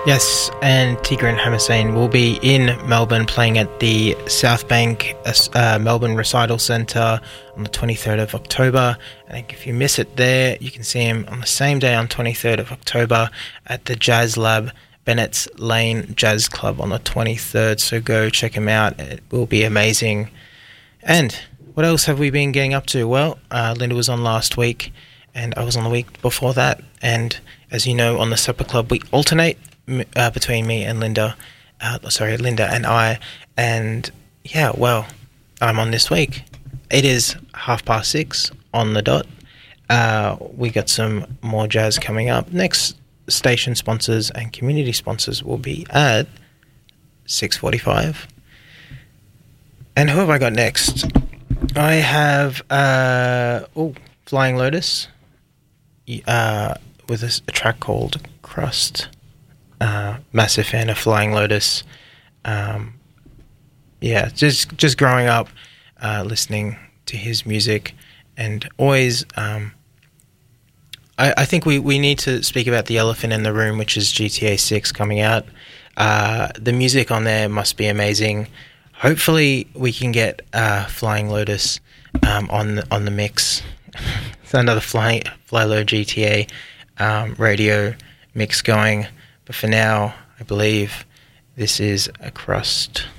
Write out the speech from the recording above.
Yes, and Tigran Hamasain will be in Melbourne playing at the South Bank Melbourne Recital Centre on the 23rd of October. And if you miss it there, you can see him on the same day on 23rd of October at the Jazz Lab Bennett's Lane Jazz Club on the 23rd. So go check him out. It will be amazing. And what else have we been getting up to? Well, Linda was on last week and I was on the week before that. And as you know, on the Supper Club, we alternate between me and Linda and I, and yeah, well, I'm on this week. It is 6:30 on the dot. We got some more jazz coming up. Next station sponsors and community sponsors will be at 6:45. And who have I got next? I have Flying Lotus with a track called Crust. Massive fan of Flying Lotus. Just growing up listening to his music, and always I think we need to speak about the elephant in the room, which is GTA 6 coming out. The music on there must be amazing. Hopefully we can get Flying Lotus on the mix. It's another Fly Low GTA radio mix going. But for now, I believe this is a Crust.